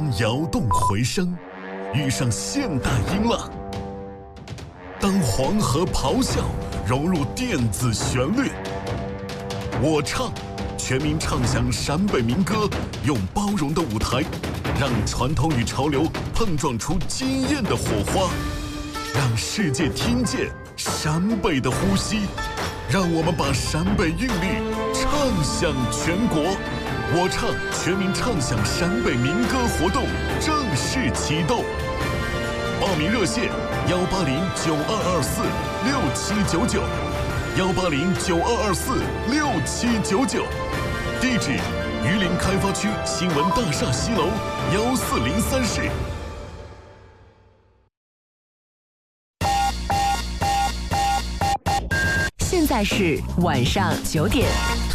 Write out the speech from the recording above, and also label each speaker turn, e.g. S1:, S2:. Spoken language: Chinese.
S1: 摇动回声，遇上现代音浪。当黄河咆哮融入电子旋律，我唱，全民唱响陕北民歌，用包容的舞台，让传统与潮流碰撞出惊艳的火花，让世界听见陕北的呼吸，让我们把陕北韵律唱响全国。我唱，全民唱响陕北民歌活动正式启动，报名热线18092246799，18092246799，地址榆林开发区新闻大厦西楼1403室。
S2: 现在是晚上9点。